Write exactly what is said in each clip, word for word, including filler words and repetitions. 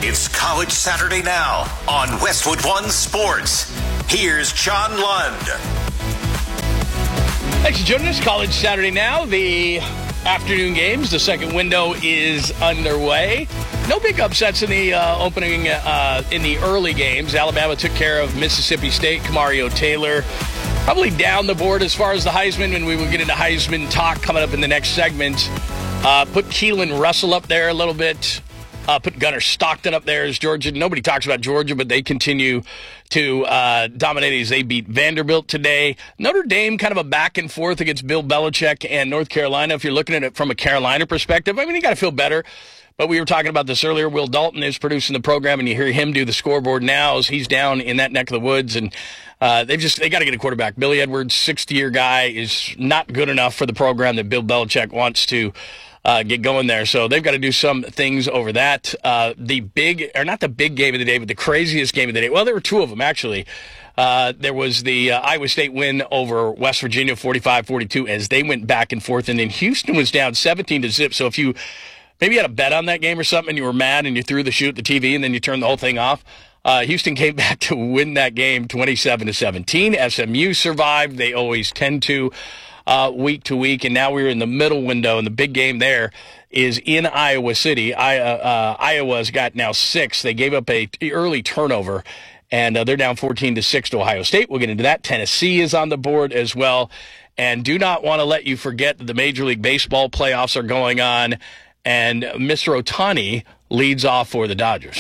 It's College Saturday Now on Westwood One Sports. Here's John Lund. Thanks for joining us. College Saturday Now, the afternoon games. The second window is underway. No big upsets in the uh, opening uh, in the early games. Alabama took care of Mississippi State. Kamario Taylor probably down the board as far as the Heisman, and we will get into Heisman talk coming up in the next segment. Uh, put Keelan Russell up there a little bit. Uh, put Gunnar Stockton up there as Georgia. Nobody talks about Georgia, but they continue to uh, dominate as they beat Vanderbilt today. Notre Dame kind of a back and forth against Bill Belichick and North Carolina. If you're looking at it from a Carolina perspective, I mean, you got to feel better. But we were talking about this earlier. Will Dalton is producing the program, and you hear him do the scoreboard now as he's down in that neck of the woods. And uh, they've just they got to get a quarterback. Billy Edwards, sixth-year guy, is not good enough for the program that Bill Belichick wants to Uh, get going there. So they've got to do some things over that. Uh, the big, or not the big game of the day, but the craziest game of the day. Well, there were two of them, actually. Uh, there was the uh, Iowa State win over West Virginia, forty-five forty-two, as they went back and forth. And then Houston was down seventeen to zip. So if you maybe had a bet on that game or something, and you were mad and you threw the shoe at the T V and then you turned the whole thing off, uh, Houston came back to win that game twenty-seven to seventeen. S M U survived. They always tend to. Uh, week to week, and now we're in the middle window, and the big game there is in Iowa City. I, uh, uh, Iowa's got now six. They gave up a t- early turnover, and uh, they're down fourteen to six to Ohio State. We'll get into that. Tennessee is on the board as well, and do not want to let you forget that the Major League Baseball playoffs are going on, and Mister Ohtani leads off for the Dodgers.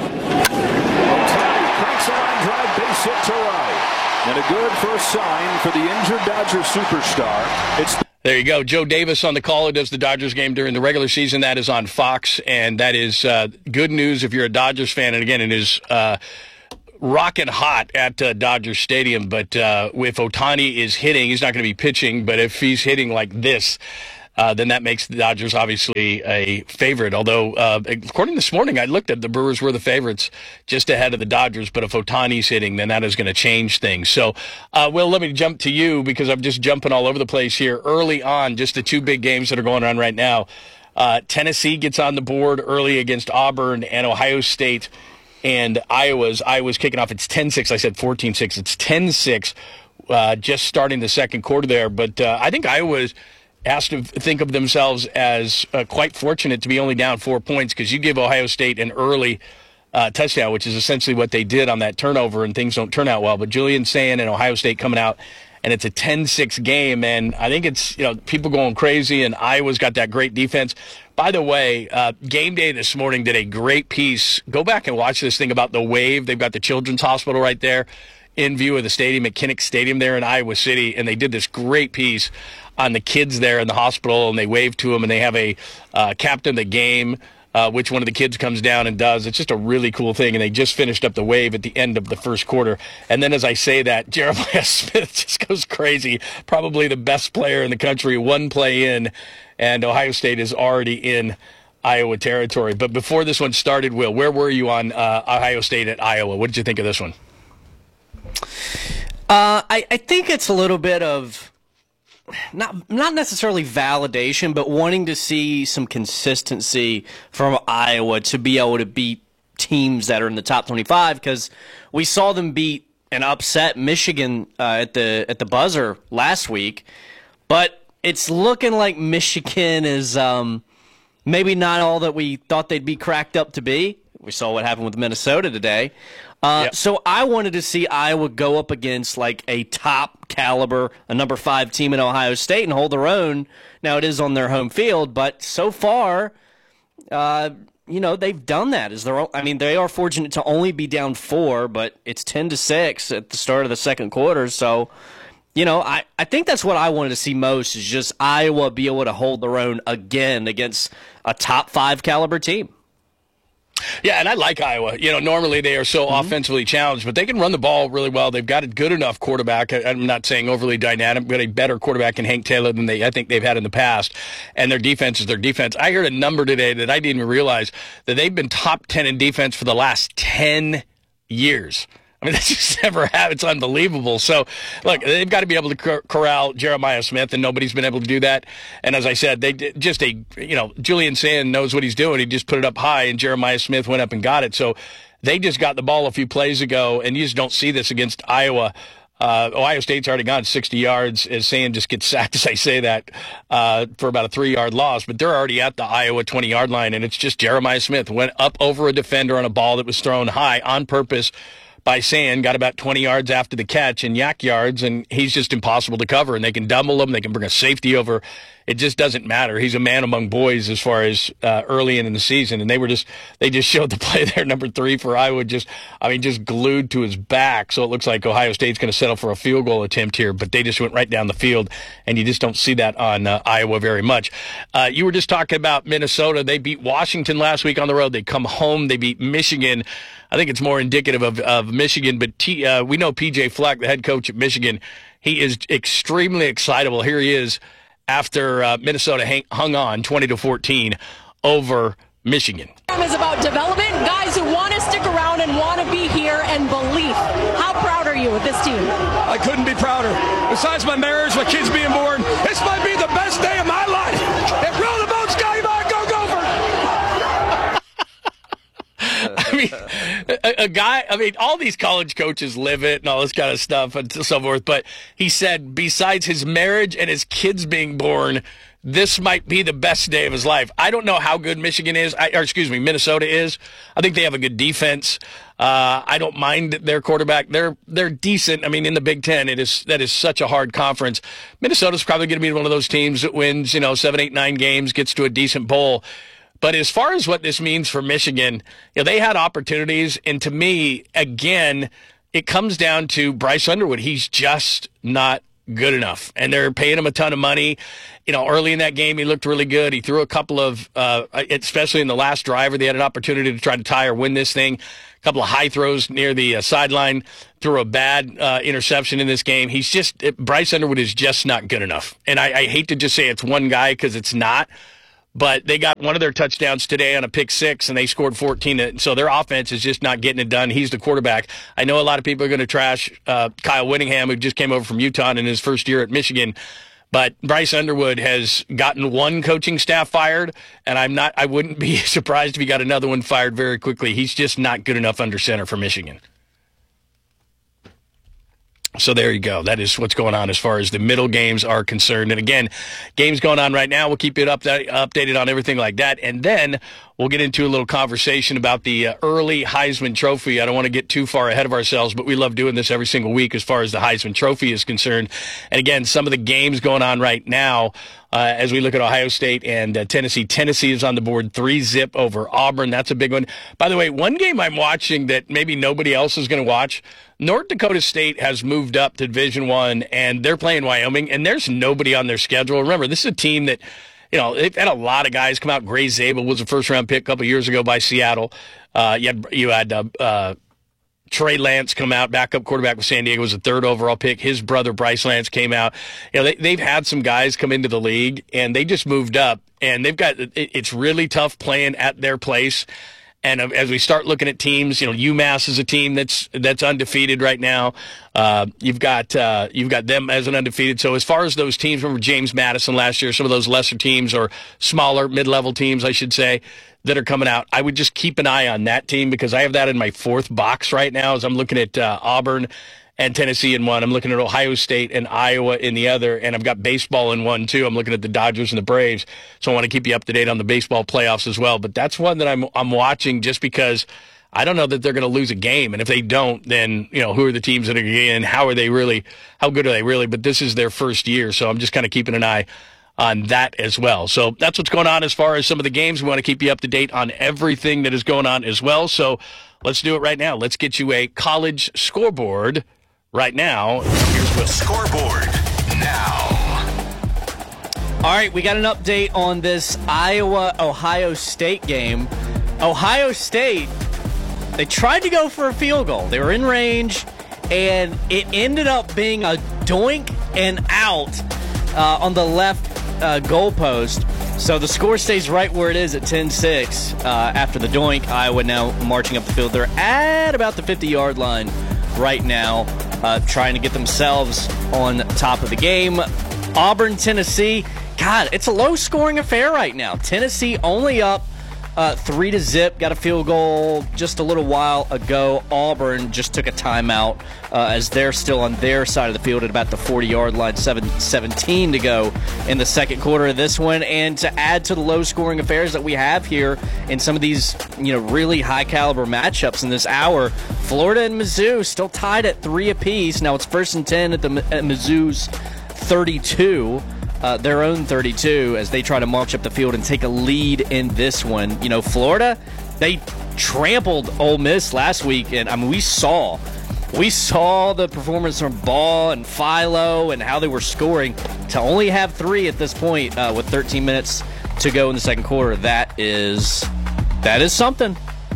Ohtani cranks a line drive, base hit to right. And a good first sign for the injured Dodger superstar. It's There you go. Joe Davis on the call who does the Dodgers game during the regular season. That is on Fox, and that is uh, good news if you're a Dodgers fan. And again, it is uh, rocking hot at uh, Dodger Stadium. But uh, if Ohtani is hitting, he's not going to be pitching. But if he's hitting like this, Uh, then that makes the Dodgers obviously a favorite. Although, uh, according to this morning, I looked at the Brewers were the favorites just ahead of the Dodgers. But if Ohtani's hitting, then that is going to change things. So, uh, Will, let me jump to you because I'm just jumping all over the place here. Early on, just the two big games that are going on right now. Uh, Tennessee gets on the board early against Auburn, and Ohio State and Iowa's. Iowa's kicking off. It's ten six. I said fourteen six. It's ten six uh, just starting the second quarter there. But uh, I think Iowa's has to think of themselves as uh, quite fortunate to be only down four points because you give Ohio State an early uh, touchdown, which is essentially what they did on that turnover, and things don't turn out well. But Julian Sayin and Ohio State coming out, and it's a ten six game, and I think it's, you know, people going crazy, and Iowa's got that great defense. By the way, uh, Game Day this morning did a great piece. Go back and watch this thing about the wave. They've got the Children's Hospital right there in view of the stadium at Kinnick Stadium there in Iowa City, and they did this great piece on the kids there in the hospital, and they wave to them, and they have a uh, captain of the game, uh, which one of the kids comes down and does. It's just a really cool thing, and they just finished up the wave at the end of the first quarter. And then as I say that, Jeremiah Smith just goes crazy, probably the best player in the country, one play in, and Ohio State is already in Iowa territory. But before this one started, Will, where were you on uh, Ohio State at Iowa? What did you think of this one? Uh, I, I think it's a little bit of not not necessarily validation, but wanting to see some consistency from Iowa to be able to beat teams that are in the top twenty-five, because we saw them beat and upset Michigan uh, at the at the buzzer last week, but it's looking like Michigan is um, maybe not all that we thought they'd be cracked up to be. We saw what happened with Minnesota today. Uh, yep. So I wanted to see Iowa go up against like a top caliber, a number five team in Ohio State and hold their own. Now it is on their home field, but so far, uh, you know, they've done that. Is there? I mean, they are fortunate to only be down four, but it's ten to six at the start of the second quarter. So, you know, I, I think that's what I wanted to see most is just Iowa be able to hold their own again against a top five caliber team. Yeah, and I like Iowa. You know, normally they are so mm-hmm. offensively challenged, but they can run the ball really well. They've got a good enough quarterback. I'm not saying overly dynamic, but a better quarterback in Hank Taylor than they I think they've had in the past. And their defense is their defense. I heard a number today that I didn't even realize that they've been top ten in defense for the last ten years. I mean, that's just never happened. It's unbelievable. So, look, they've got to be able to cor- corral Jeremiah Smith, and nobody's been able to do that. And as I said, they did just a, you know, Julian Sand knows what he's doing. He just put it up high, and Jeremiah Smith went up and got it. So they just got the ball a few plays ago, and you just don't see this against Iowa. Uh, Ohio State's already gone sixty yards as Sand just gets sacked, as I say that, uh, for about a three-yard loss. But they're already at the Iowa twenty-yard line, and it's just Jeremiah Smith went up over a defender on a ball that was thrown high on purpose by Sand, got about twenty yards after the catch and yak yards, and he's just impossible to cover. And they can double him. They can bring a safety over. It just doesn't matter. He's a man among boys as far as uh, early in, in the season. And they were just, they just showed the play there, number three for Iowa, just, I mean, just glued to his back. So it looks like Ohio State's going to settle for a field goal attempt here, but they just went right down the field, and you just don't see that on uh, Iowa very much. Uh, you were just talking about Minnesota. They beat Washington last week on the road. They come home. They beat Michigan. I think it's more indicative of, of Michigan, but T, uh, we know P J Fleck, the head coach at Michigan, he is extremely excitable. Here he is after uh, Minnesota hang, hung on twenty to fourteen over Michigan. Is about development, guys who want to stick around and want to be here, and belief. How proud are you with this team? I couldn't be prouder. Besides my marriage, my kids being born, this might be the best day of my life. And roll the boat, Scotty, go Gopher! I mean, a, a guy, I mean, all these college coaches live it and all this kind of stuff and so forth, but he said besides his marriage and his kids being born, this might be the best day of his life. I don't know how good Michigan is, I, or excuse me, Minnesota is. I think they have a good defense. Uh, I don't mind their quarterback. They're they're decent. I mean, in the Big Ten, it is that is such a hard conference. Minnesota's probably going to be one of those teams that wins, you know, seven, eight, nine games, gets to a decent bowl. But as far as what this means for Michigan, you know, they had opportunities, and to me, again, it comes down to Bryce Underwood. He's just not good enough, and they're paying him a ton of money. You know, early in that game, he looked really good. He threw a couple of, uh, especially in the last drive, where they had an opportunity to try to tie or win this thing. A couple of high throws near the uh, sideline, threw a bad uh, interception in this game. He's just, it, Bryce Underwood is just not good enough. And I, I hate to just say it's one guy because it's not. But they got one of their touchdowns today on a pick six, and they scored fourteen. So their offense is just not getting it done. He's the quarterback. I know a lot of people are going to trash uh, Kyle Whittingham, who just came over from Utah in his first year at Michigan. But Bryce Underwood has gotten one coaching staff fired, and I'm not. I wouldn't be surprised if he got another one fired very quickly. He's just not good enough under center for Michigan. So there you go. That is what's going on as far as the middle games are concerned. And again, games going on right now. We'll keep it up, updated on everything like that. And then we'll get into a little conversation about the uh, early Heisman Trophy. I don't want to get too far ahead of ourselves, but we love doing this every single week as far as the Heisman Trophy is concerned. And again, some of the games going on right now, uh, as we look at Ohio State and uh, Tennessee. Tennessee is on the board three zip over Auburn. That's a big one. By the way, one game I'm watching that maybe nobody else is going to watch, North Dakota State has moved up to Division One, and they're playing Wyoming, and there's nobody on their schedule. Remember, this is a team that, you know, they've had a lot of guys come out. Gray Zabel was a first-round pick a couple years ago by Seattle. Uh, you had, you had uh, uh, Trey Lance come out, backup quarterback with San Diego, was a third overall pick. His brother, Bryce Lance, came out. You know, they, they've had some guys come into the league, and they just moved up. And they've got it, it's really tough playing at their place. And as we start looking at teams, you know, UMass is a team that's that's undefeated right now. Uh, you've got uh, you've got them as an undefeated. So as far as those teams, remember James Madison last year, some of those lesser teams or smaller mid-level teams, I should say, that are coming out. I would just keep an eye on that team because I have that in my fourth box right now as I'm looking at uh, Auburn and Tennessee in one. I'm looking at Ohio State and Iowa in the other, and I've got baseball in one, too. I'm looking at the Dodgers and the Braves, so I want to keep you up to date on the baseball playoffs as well. But that's one that I'm I'm watching just because I don't know that they're going to lose a game, and if they don't, then, you know, who are the teams that are going to get in? How are they really? How good are they really? But this is their first year, so I'm just kind of keeping an eye on that as well. So that's what's going on as far as some of the games. We want to keep you up to date on everything that is going on as well. So let's do it right now. Let's get you a college scoreboard right now. Here's the scoreboard now. All right, we got an update on this Iowa-Ohio State game. Ohio State, they tried to go for a field goal. They were in range, and it ended up being a doink and out uh, on the left uh, goalpost. So the score stays right where it is at ten six uh, after the doink. Iowa now marching up the field. They're at about the fifty-yard line right now, uh, trying to get themselves on top of the game. Auburn, Tennessee. God, it's a low-scoring affair right now. Tennessee only up uh, three to zip. Got a field goal just a little while ago. Auburn just took a timeout uh, as they're still on their side of the field at about the forty-yard line. seven seventeen to go in the second quarter of this one. And to add to the low-scoring affairs that we have here in some of these, you know, really high-caliber matchups in this hour, Florida and Mizzou still tied at three apiece. Now it's first and ten at the at Mizzou's thirty-two. Uh, their own thirty-two as they try to march up the field and take a lead in this one. You know, Florida, they trampled Ole Miss last week, and I mean, we saw, we saw the performance from Ball and Philo and how they were scoring. To only have three at this point uh, with thirteen minutes to go in the second quarter, that is, that is something.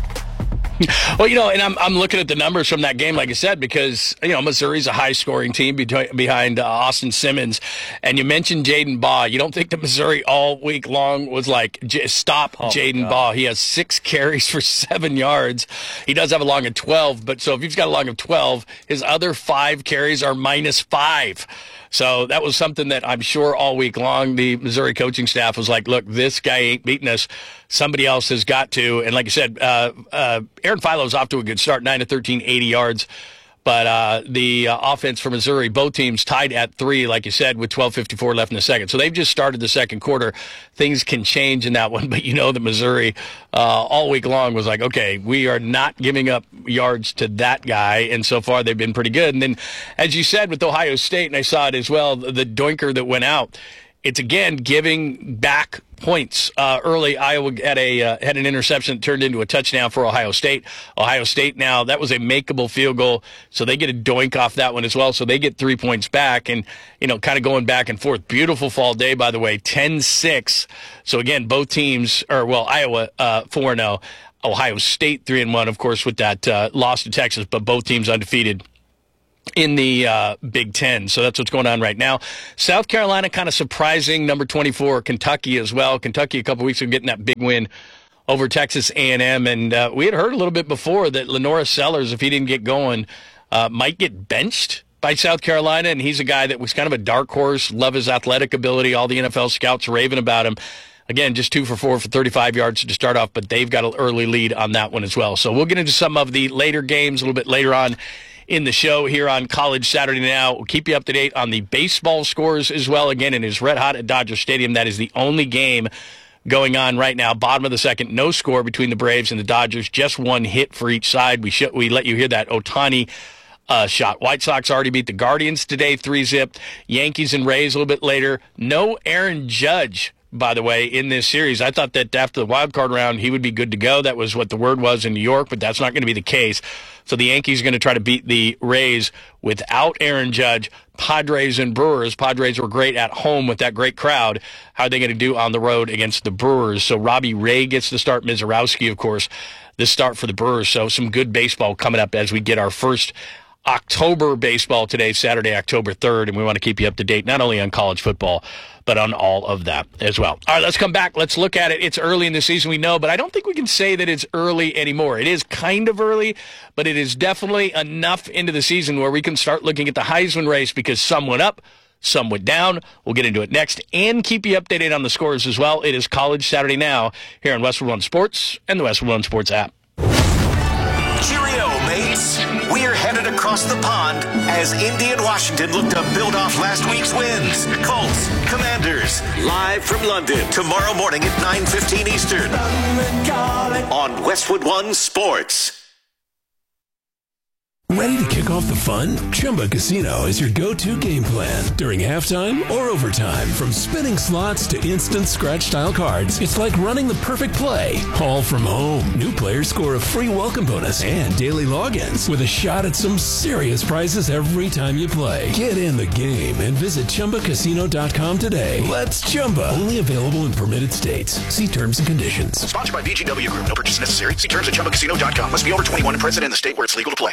Well, you know, and I'm I'm looking at the numbers from that game, like I said, because, you know, Missouri's a high-scoring team behind uh, Austin Simmons. And you mentioned Jaden Baugh. You don't think that Missouri all week long was like, J- stop oh Jaden Baugh. He has six carries for seven yards. He does have a long of twelve, but so if he's got a long of twelve, his other five carries are minus five. So that was something that I'm sure all week long the Missouri coaching staff was like, look, this guy ain't beating us. Somebody else has got to. And like I said, uh, uh, Aaron Philo's off to a good start, nine to thirteen, eighty yards. But uh, the uh, offense for Missouri, both teams tied at three, like you said, with twelve fifty-four left in the second. So they've just started the second quarter. Things can change in that one, but you know that Missouri uh, all week long was like, okay, we are not giving up yards to that guy, and so far they've been pretty good. And then, as you said, with Ohio State, and I saw it as well, the doinker that went out, it's, again, giving back points. Uh, early, Iowa had a uh, had an interception that turned into a touchdown for Ohio State. Ohio State now, that was a makeable field goal, so they get a doink off that one as well, so they get three points back. And, you know, kind of going back and forth. Beautiful fall day, by the way, ten six. So, again, both teams, or, well, Iowa uh, four and oh. Ohio State three and one, of course, with that uh, loss to Texas, but both teams undefeated in the uh, Big Ten. So that's what's going on right now. South Carolina kind of surprising, number twenty-four, Kentucky as well. Kentucky a couple weeks ago getting that big win over Texas A and M. And uh, we had heard a little bit before that Lenora Sellers, if he didn't get going, uh, might get benched by South Carolina. And he's a guy that was kind of a dark horse, love his athletic ability. All the N F L scouts raving about him. Again, just two for four for thirty-five yards to start off, but they've got an early lead on that one as well. So we'll get into some of the later games a little bit later on in the show here on College Saturday Now. We'll keep you up to date on the baseball scores as well. Again, it is red hot at Dodger Stadium. That is the only game going on right now. Bottom of the second, no score between the Braves and the Dodgers. Just one hit for each side. We sh- we let you hear that Ohtani uh, shot. White Sox already beat the Guardians today, three zip. Yankees and Rays a little bit later. No Aaron Judge, by the way, in this series. I thought that after the wild card round, he would be good to go. That was what the word was in New York, but that's not going to be the case. So the Yankees are going to try to beat the Rays without Aaron Judge. Padres and Brewers. Padres were great at home with that great crowd. How are they going to do on the road against the Brewers? So Robbie Ray gets to start. Mizorowski, of course, this start for the Brewers. So some good baseball coming up as we get our first October baseball today, Saturday, October third, and we want to keep you up to date not only on college football, but on all of that as well. All right, let's come back. Let's look at it. It's early in the season, we know, but I don't think we can say that it's early anymore. It is kind of early, but it is definitely enough into the season where we can start looking at the Heisman race because some went up, some went down. We'll get into it next and keep you updated on the scores as well. It is College Saturday Now here on Westwood One Sports and the Westwood One Sports app. Cheerio, mates. We're headed across the pond as Indy and Washington look to build off last week's wins. Colts, Commanders, live from London tomorrow morning at nine fifteen Eastern on Westwood One Sports. Ready to kick off the fun? Chumba Casino is your go-to game plan during halftime or overtime. From spinning slots to instant scratch-style cards, it's like running the perfect play, all from home. New players score a free welcome bonus and daily logins with a shot at some serious prizes every time you play. Get in the game and visit Chumba Casino dot com today. Let's Chumba. Only available in permitted states. See terms and conditions. Sponsored by B G W Group. No purchase necessary. See terms at Chumba Casino dot com. Must be over twenty-one and present in the state where it's legal to play.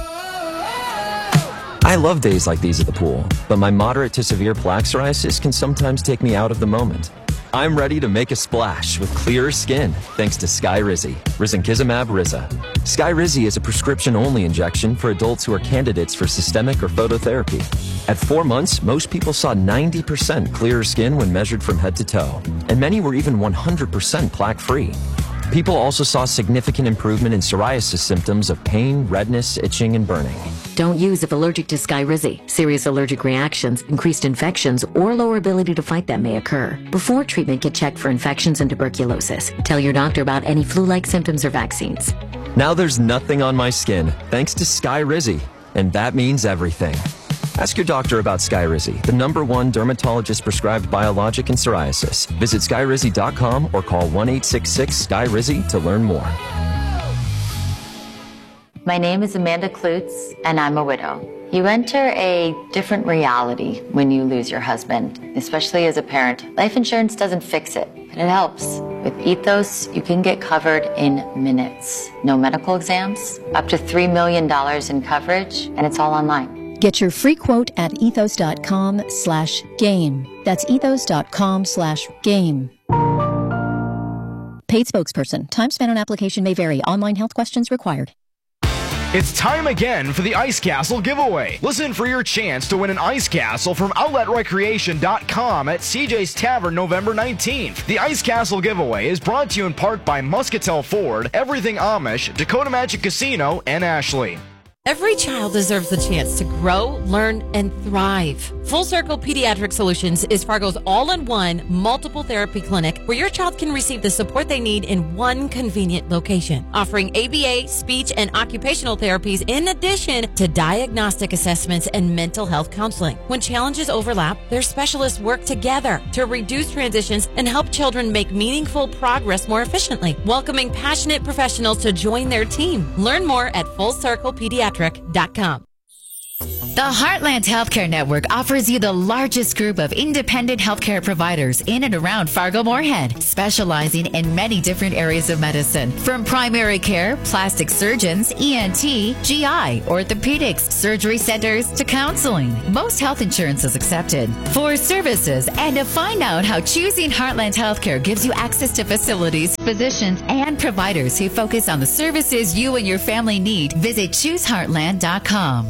I love days like these at the pool, but my moderate to severe plaque psoriasis can sometimes take me out of the moment. I'm ready to make a splash with clearer skin thanks to Skyrizi, risankizumab Riza. Skyrizi is a prescription-only injection for adults who are candidates for systemic or phototherapy. At four months, most people saw ninety percent clearer skin when measured from head to toe, and many were even one hundred percent plaque-free. People also saw significant improvement in psoriasis symptoms of pain, redness, itching, and burning. Don't use if allergic to Skyrizi. Serious allergic reactions, increased infections, or lower ability to fight them may occur. Before treatment, get checked for infections and tuberculosis. Tell your doctor about any flu-like symptoms or vaccines. Now there's nothing on my skin, thanks to Skyrizi, and that means everything. Ask your doctor about Skyrizi, the number one dermatologist-prescribed biologic in psoriasis. Visit Skyrizi dot com or call one eight six six Sky Rizi to learn more. My name is Amanda Klutz, and I'm a widow. You enter a different reality when you lose your husband, especially as a parent. Life insurance doesn't fix it, but it helps. With Ethos, you can get covered in minutes. No medical exams, up to three million dollars in coverage, and it's all online. Get your free quote at ethos.com slash game. That's ethos.com slash game. Paid spokesperson. Time spent on application may vary. Online health questions required. It's time again for the Ice Castle giveaway. Listen for your chance to win an Ice Castle from outlet recreation dot com at C J's Tavern November nineteenth. The Ice Castle giveaway is brought to you in part by Muscatel Ford, Everything Amish, Dakota Magic Casino, and Ashley. Every child deserves the chance to grow, learn, and thrive. Full Circle Pediatric Solutions is Fargo's all-in-one multiple therapy clinic where your child can receive the support they need in one convenient location, offering A B A, speech, and occupational therapies in addition to diagnostic assessments and mental health counseling. When challenges overlap, their specialists work together to reduce transitions and help children make meaningful progress more efficiently, welcoming passionate professionals to join their team. Learn more at full circle pediatric dot com. The Heartland Healthcare Network offers you the largest group of independent healthcare providers in and around Fargo-Moorhead, specializing in many different areas of medicine, from primary care, plastic surgeons, E N T, G I, orthopedics, surgery centers, to counseling. Most health insurance is accepted. For services and to find out how choosing Heartland Healthcare gives you access to facilities, physicians, and providers who focus on the services you and your family need, visit choose heartland dot com.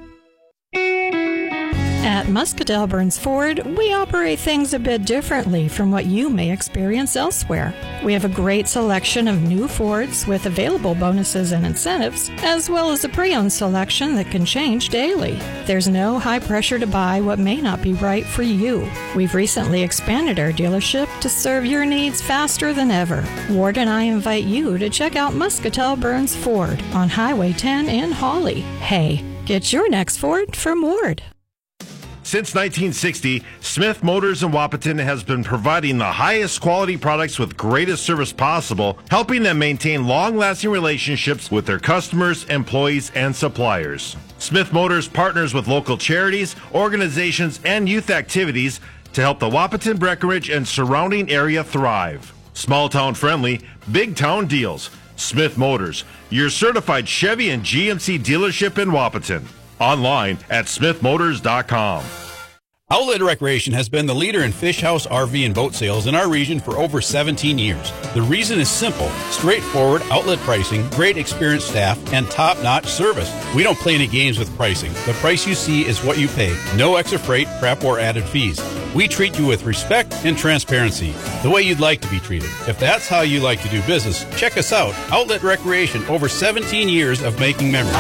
At Muscatel Burns Ford, we operate things a bit differently from what you may experience elsewhere. We have a great selection of new Fords with available bonuses and incentives, as well as a pre-owned selection that can change daily. There's no high pressure to buy what may not be right for you. We've recently expanded our dealership to serve your needs faster than ever. Ward and I invite you to check out Muscatel Burns Ford on Highway ten in Hawley. Hey, get your next Ford from Ward. Since nineteen sixty, Smith Motors in Wahpeton has been providing the highest quality products with greatest service possible, helping them maintain long-lasting relationships with their customers, employees, and suppliers. Smith Motors partners with local charities, organizations, and youth activities to help the Wahpeton, Breckenridge, and surrounding area thrive. Small-town friendly, big-town deals. Smith Motors, your certified Chevy and G M C dealership in Wahpeton. Online at smith motors dot com. Outlet Recreation has been the leader in fish house, R V, and boat sales in our region for over seventeen years. The reason is simple: straightforward outlet pricing, great experienced staff, and top-notch service. We don't play any games with pricing. The price you see is what you pay. No extra freight, prep, or added fees. We treat you with respect and transparency, the way you'd like to be treated. If that's how you like to do business, check us out. Outlet Recreation, over seventeen years of making memories.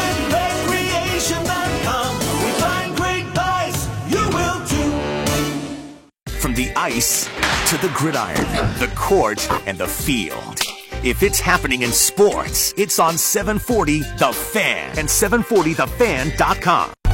From the ice to the gridiron, the court, and the field. If it's happening in sports, it's on seven forty The Fan and seven forty the fan dot com.